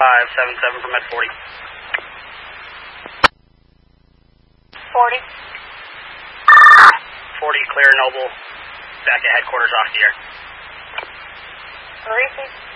577 from Med 40. 40. 40, clear, Noble. Back at headquarters off the air. Repeat.